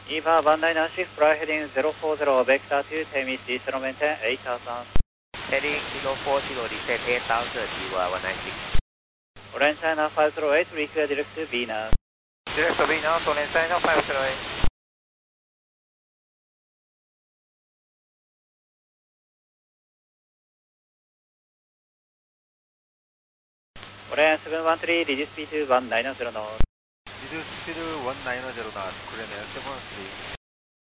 Eva 196, fly heading 040, vector to Temis, descent maintain 8000. Heading 040, descent 8000, Eva 196. Orange China 508, reclear direct to Venus. Direct to Venus, Orange China 508. Orange 713, reduce speed to 190 knots. Reduce speed 190 knots, clear 713.